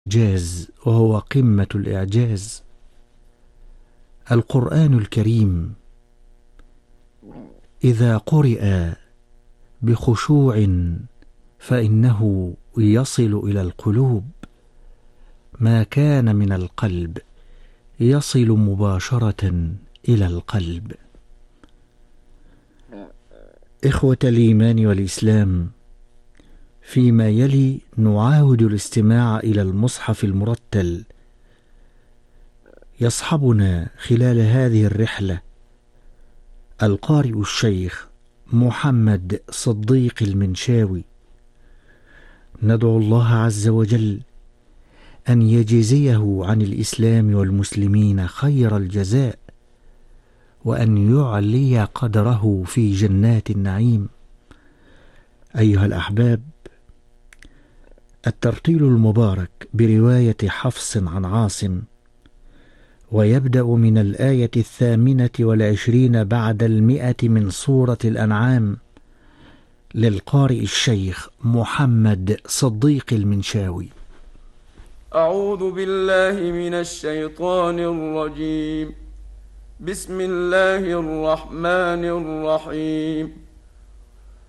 إعجاز، وهو قمة الإعجاز. القرآن الكريم إذا قرئ بخشوع فإنه يصل إلى القلوب، ما كان من القلب يصل مباشرة إلى القلب. إخوة الإيمان والإسلام، فيما يلي نعاود الاستماع إلى المصحف المرتل. يصحبنا خلال هذه الرحلة القارئ الشيخ محمد صديق المنشاوي. ندعو الله عز وجل أن يجزيه عن الإسلام والمسلمين خير الجزاء، وأن يعلي قدره في جنات النعيم. أيها الأحباب، الترتيل المبارك برواية حفص عن عاصم، ويبدأ من الآية 28 بعد 100 من سورة الأنعام، للقارئ الشيخ محمد صديق المنشاوي. أعوذ بالله من الشيطان الرجيم. بسم الله الرحمن الرحيم.